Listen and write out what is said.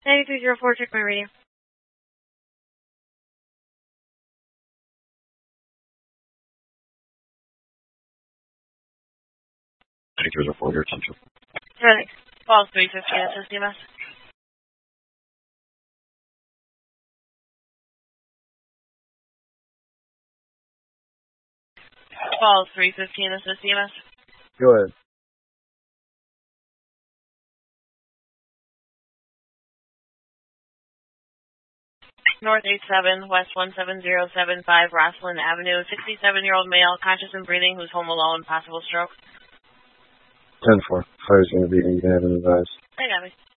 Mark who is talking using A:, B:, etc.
A: 9304, check my radio.
B: 9304, your attention.
A: Ready. Falls 315, this is CMS. Falls 315, this is CMS.
B: Go ahead.
A: North 87, West 17075, Rosslyn Avenue. 67-year-old male, conscious and breathing, who's home alone, possible stroke.
B: 10-4. Fire's going to be, you can have an advice.
A: I got me.